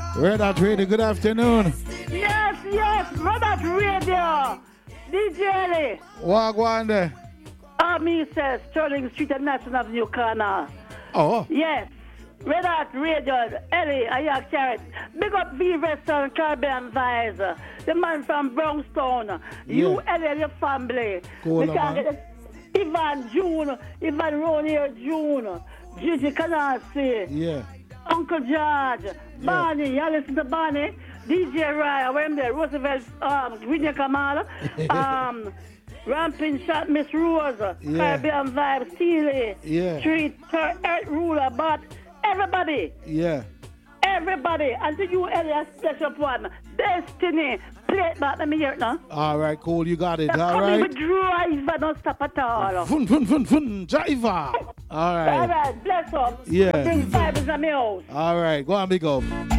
Red Hot Radio, good afternoon. Yes, Red Hot Radio. DJ Ellie. Wagwan there. Me says Sterling Street and National Avenue corner. Oh. Yes. Red Hot Radio, Ellie, I carrot. Big up V Western Caribbean Vibes. The man from Brownstone. You, Ellie, and your family. Cool, man. Ivan June, Ivan Ronier June, Gigi Canasi. Yeah. Uncle George, Barney, you listen to Barney, DJ Raya, where am there? Roosevelt, Green Kamal, Ramping Shot, Miss Rose, Caribbean Vibe, Steely, Street, Earth Ruler, but everybody. Yeah. Everybody, until you Elias special one, Destiny, play it back, let me hear it now. All right, cool, you got it, all right. With driver, don't stop at all. Fun, driver. All right. All right, bless up. Yeah. Bring vibes in my house. All right, go on, big up.